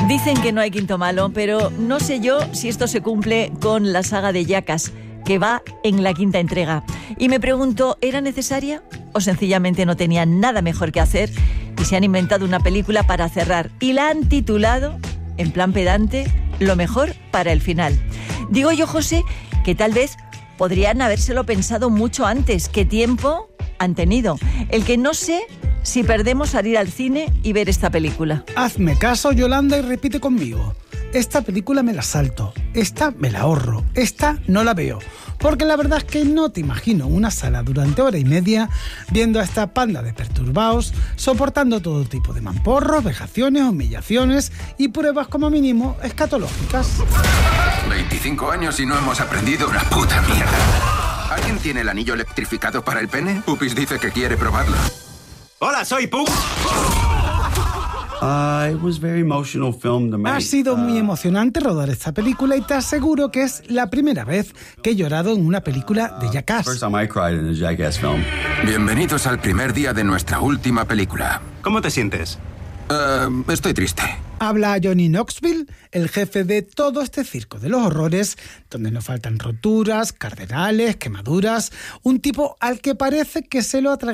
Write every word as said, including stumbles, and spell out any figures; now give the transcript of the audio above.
Dicen que no hay quinto malo, pero no sé yo si esto se cumple con la saga de Jackass, que va en la quinta entrega. Y me pregunto, ¿era necesaria? ¿O sencillamente no tenían nada mejor que hacer y se han inventado una película para cerrar? Y la han titulado, en plan pedante, Lo mejor para el final. Digo yo, José, que tal vez podrían habérselo pensado mucho antes. ¿Qué tiempo han tenido? El que no sé si perdemos al ir al cine y ver esta película. Hazme caso, Yolanda, y repite conmigo. Esta película me la salto, esta me la ahorro, esta no la veo. Porque la verdad es que no te imagino una sala durante hora y media viendo a esta panda de perturbados soportando todo tipo de mamporros, vejaciones, humillaciones y pruebas como mínimo escatológicas. veinticinco años y no hemos aprendido una puta mierda. ¿Alguien tiene el anillo electrificado para el pene? Pupis dice que quiere probarlo. Hola, soy Pup. Uh, it was very emotional film to make. Ha sido muy emocionante rodar esta película y te aseguro que es la primera vez que he llorado en una película de Jackass. First time I cried in a Jackass film. Bienvenidos al primer día de nuestra última película. ¿Cómo te sientes? Uh, estoy triste. Habla Johnny Knoxville, el jefe de todo este circo de los horrores, donde no faltan roturas, cardenales, quemaduras, un tipo al que parece que se lo ha